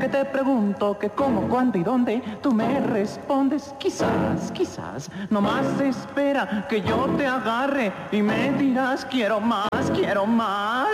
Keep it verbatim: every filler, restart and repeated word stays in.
que te pregunto que cómo, cuándo y dónde, tú me respondes quizás, quizás. Nomás espera que yo te agarre y me dirás quiero más, quiero más.